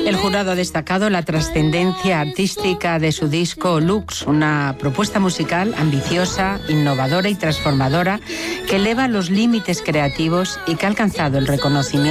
El jurado ha destacado la trascendencia artística de su disco Lux, una propuesta musical ambiciosa, innovadora y transformadora que eleva los límites creativos y que ha alcanzado el reconocimiento